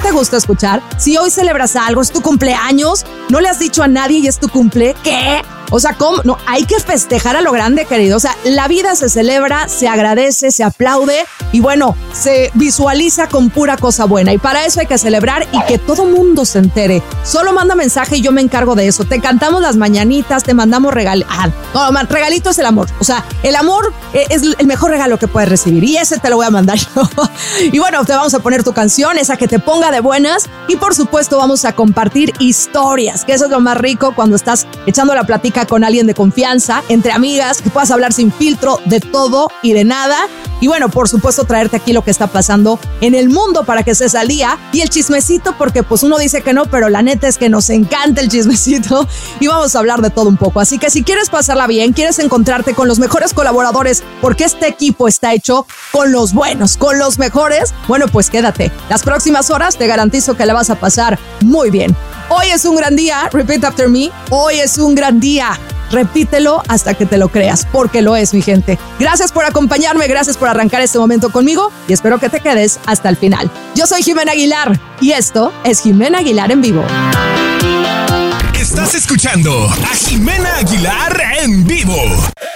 te gusta escuchar? Si hoy celebras algo, es tu cumpleaños, no le has dicho a nadie y es tu cumple, ¿qué? O sea, ¿cómo? No, hay que festejar a lo grande, querido. O sea, la vida se celebra, se agradece, se aplaude y bueno, se visualiza con pura cosa buena. Y para eso hay que celebrar y que todo mundo se entere. Solo manda mensaje y yo me encargo de eso. Te cantamos las mañanitas, te mandamos regalitos. No, regalito es el amor. O sea, el amor es el mejor regalo que puedes recibir y ese te lo voy a mandar yo. Y bueno, te vamos a poner tu canción, esa que te ponga de buenas y por supuesto vamos a compartir historias, que eso es lo más rico cuando estás echando la plática con alguien de confianza, entre amigas, que puedas hablar sin filtro de todo y de nada. Y bueno, por supuesto, traerte aquí lo que está pasando en el mundo para que estés al día. Y el chismecito, porque pues uno dice que no, pero la neta es que nos encanta el chismecito. Y vamos a hablar de todo un poco. Así que si quieres pasarla bien, quieres encontrarte con los mejores colaboradores, porque este equipo está hecho con los buenos, con los mejores, bueno, pues quédate. Las próximas horas te garantizo que la vas a pasar muy bien. Hoy es un gran día, repeat after me, hoy es un gran día. Repítelo hasta que te lo creas, porque lo es, mi gente. Gracias por acompañarme, gracias por arrancar este momento conmigo y espero que te quedes hasta el final. Yo soy Jimena Aguilar y esto es Jimena Aguilar en vivo. Estás escuchando a Jimena Aguilar en vivo.